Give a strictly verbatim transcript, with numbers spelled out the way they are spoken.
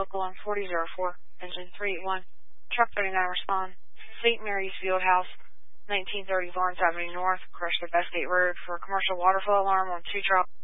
Local one forty oh four, engine three eight one. Truck thirty-nine, respond. Saint Mary's Fieldhouse, nineteen thirty Lawrence Avenue North, Crestwood Bestgate Road, for a commercial water flow alarm on two drop.